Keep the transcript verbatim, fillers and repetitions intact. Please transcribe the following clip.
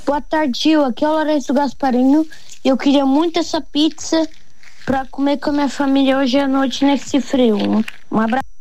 Boa tarde, Gil. Aqui é o Lourenço Gasparinho. Eu queria muito essa pizza pra comer com a minha família hoje à noite nesse frio. Um abraço.